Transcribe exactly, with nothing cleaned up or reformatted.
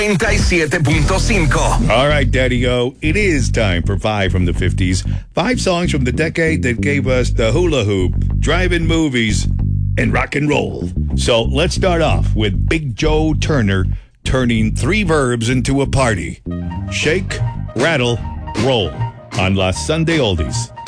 noventa y siete punto cinco. All right, Daddy-O, it is time for five from the fifties. Five songs from the decade that gave us the hula hoop, drive-in movies, and rock and roll. So let's start off with Big Joe Turner turning three verbs into a party. Shake, rattle, roll on La Sunday Oldies.